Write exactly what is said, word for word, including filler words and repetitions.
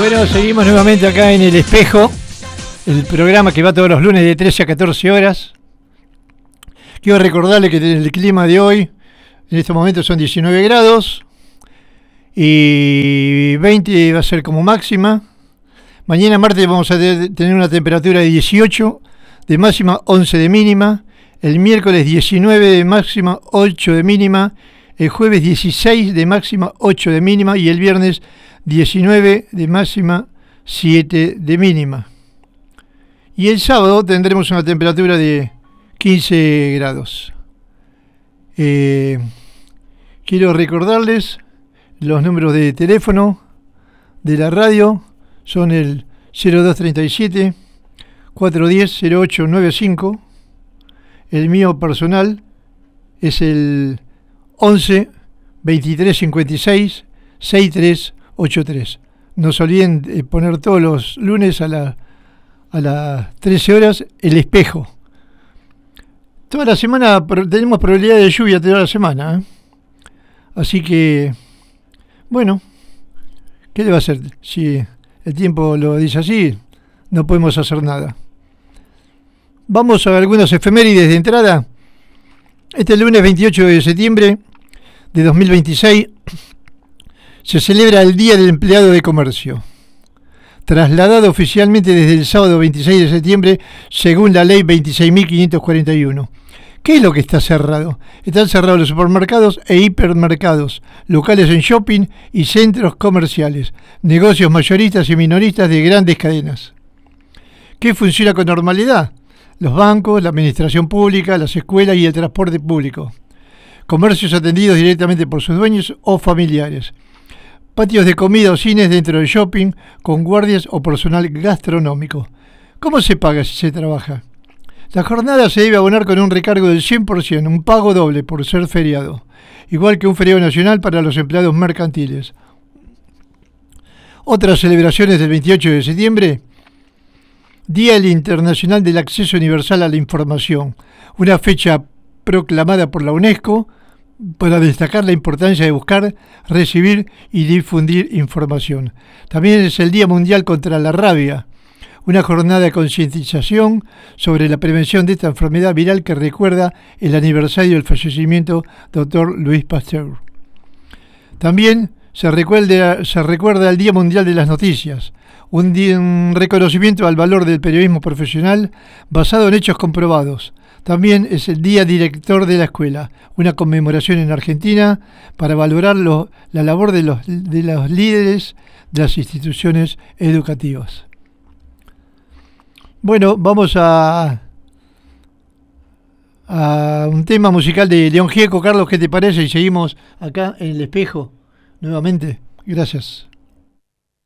Bueno, seguimos nuevamente acá en El Espejo, el programa que va todos los lunes de trece a catorce horas. Quiero recordarle que el clima de hoy, en estos momentos son diecinueve grados y veinte va a ser como máxima. Mañana martes vamos a tener una temperatura de dieciocho, de máxima once de mínima. El miércoles diecinueve de máxima, ocho de mínima. El jueves dieciséis de máxima, ocho de mínima. Y el viernes diecinueve de máxima, siete de mínima. Y el sábado tendremos una temperatura de quince grados. Eh, quiero recordarles los números de teléfono de la radio. Son el cero dos treinta y siete, cuatrocientos diez, cero ocho noventa y cinco. El mío personal es el once, veintitrés cincuenta y seis, sesenta y tres ochenta y tres. No se olviden de poner todos los lunes a, la, a las trece horas El Espejo. Toda la semana tenemos probabilidad de lluvia toda la semana, ¿eh? Así que, bueno, ¿qué le va a hacer? Si el tiempo lo dice así, no podemos hacer nada. Vamos a algunas efemérides de entrada. Este lunes veintiocho de septiembre de dos mil veintiséis se celebra el Día del Empleado de Comercio, trasladado oficialmente desde el sábado veintiséis de septiembre según la ley veintiséis mil quinientos cuarenta y uno. ¿Qué es lo que está cerrado? Están cerrados los supermercados e hipermercados, locales en shopping y centros comerciales, negocios mayoristas y minoristas de grandes cadenas. ¿Qué funciona con normalidad? Los bancos, la administración pública, las escuelas y el transporte público. Comercios atendidos directamente por sus dueños o familiares. Patios de comida o cines dentro del shopping con guardias o personal gastronómico. ¿Cómo se paga si se trabaja? La jornada se debe abonar con un recargo del cien por ciento, un pago doble por ser feriado, igual que un feriado nacional para los empleados mercantiles. Otras celebraciones del veintiocho de septiembre. Día Internacional del Acceso Universal a la Información, una fecha proclamada por la UNESCO para destacar la importancia de buscar, recibir y difundir información. También es el Día Mundial contra la Rabia, una jornada de concientización sobre la prevención de esta enfermedad viral que recuerda el aniversario del fallecimiento del doctor Louis Pasteur. También se recuerda, se recuerda el Día Mundial de las Noticias, un, día, un reconocimiento al valor del periodismo profesional basado en hechos comprobados. También es el Día Director de la Escuela, una conmemoración en Argentina para valorar lo, la labor de los, de los líderes de las instituciones educativas. Bueno, vamos a, a un tema musical de León Gieco. Carlos, ¿qué te parece? Y seguimos acá en El Espejo nuevamente. Gracias.